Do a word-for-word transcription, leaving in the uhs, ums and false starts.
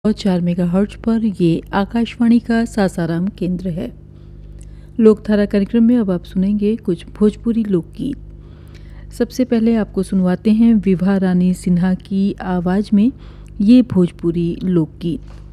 और चार मेगाहर्ट्ज पर ये आकाशवाणी का सासाराम केंद्र है। लोकधारा कार्यक्रम में अब आप सुनेंगे कुछ भोजपुरी लोकगीत। सबसे पहले आपको सुनवाते हैं विभा रानी सिन्हा की आवाज़ में ये भोजपुरी लोकगीत।